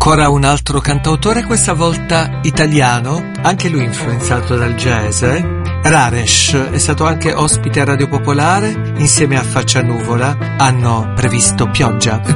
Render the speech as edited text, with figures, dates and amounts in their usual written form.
Ancora un altro cantautore, questa volta italiano, anche lui influenzato dal jazz, Raresh, è stato anche ospite a Radio Popolare, insieme a Faccia Nuvola hanno previsto Pioggia.